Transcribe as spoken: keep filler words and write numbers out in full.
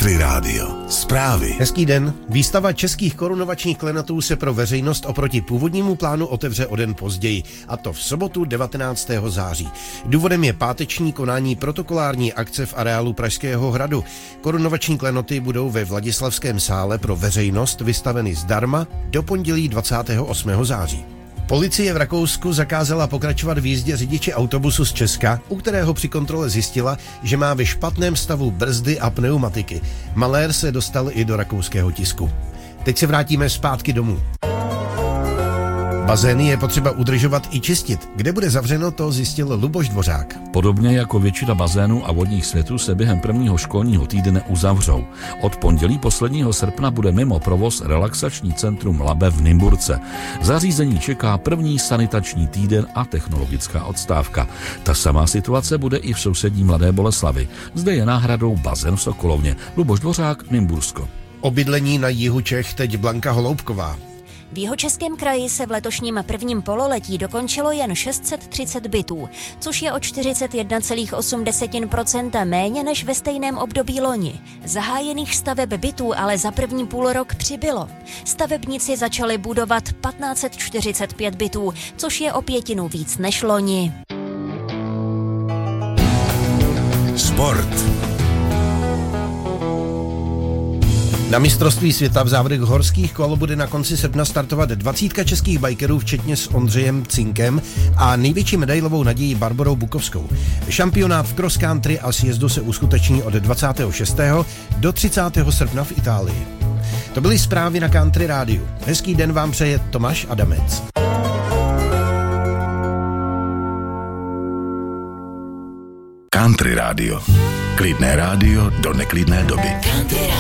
Country Rádio. Zprávy. Hezký den. Výstava českých korunovačních klenotů se pro veřejnost oproti původnímu plánu otevře o den později, a to v sobotu devatenáctého září. Důvodem je páteční konání protokolární akce v areálu Pražského hradu. Korunovační klenoty budou ve Vladislavském sále pro veřejnost vystaveny zdarma do pondělí dvacátého osmého září. Policie v Rakousku zakázala pokračovat v jízdě řidiče autobusu z Česka, u kterého při kontrole zjistila, že má ve špatném stavu brzdy a pneumatiky. Malér se dostal i do rakouského tisku. Teď se vrátíme zpátky domů. Bazény je potřeba udržovat i čistit. Kde bude zavřeno, to zjistil Luboš Dvořák. Podobně jako většina bazénů a vodních světů se během prvního školního týdne uzavřou. Od pondělí posledního srpna bude mimo provoz relaxační centrum Labe v Nymburce. Zařízení čeká první sanitační týden a technologická odstávka. Ta samá situace bude i v sousední Mladé Boleslavi. Zde je náhradou bazén v Sokolovně. Luboš Dvořák, Nymbursko. O bydlení na jihu Čech teď Blanka Holoubková. V Jihočeském kraji se v letošním prvním pololetí dokončilo jen šest set třicet bytů, což je o čtyřicet jedna celá osm procenta méně než ve stejném období loni. Zahájených staveb bytů ale za první půlrok přibylo. Stavebníci začali budovat patnáct set čtyřicet pět bytů, což je o pětinu víc než loni. Sport. Na mistrovství světa v závodech horských kol bude na konci srpna startovat dvacítka českých bikerů, včetně s Ondřejem Cinkem a největší medailovou nadějí Barborou Bukovskou. Šampionát v cross country a sjezdu se uskuteční od dvacátého šestého do třicátého srpna v Itálii. To byly zprávy na Country Rádiu. Hezký den vám přeje Tomáš Adamec. Country Rádio. Klidné rádio do neklidné doby. Country